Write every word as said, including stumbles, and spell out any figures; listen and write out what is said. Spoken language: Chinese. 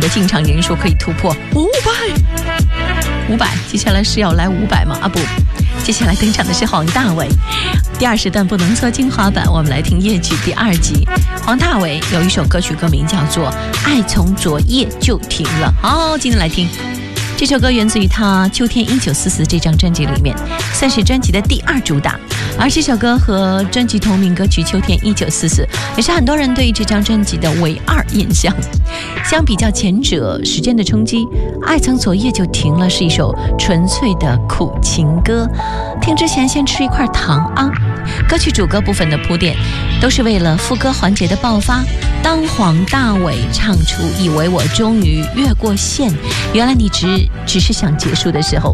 进场人数可以突破五百，五百，接下来是要来五百吗？啊不，接下来登场的是黄大炜。第二时段不能错精华版，我们来听夜曲第二集。黄大炜有一首歌曲歌名叫做《爱从昨夜就停了》。好，今天来听。这首歌源自于他《秋天一九四四》这张专辑里面，算是专辑的第二主打。而这首歌和专辑同名歌曲《秋天一九四四》也是很多人对于这张专辑的唯二印象。相比较前者时间的冲击，《爱从昨夜就停了》是一首纯粹的苦情歌。听之前先吃一块糖啊！歌曲主歌部分的铺垫都是为了副歌环节的爆发。当黄大炜唱出以为我终于越过线，原来你只只是想结束的时候，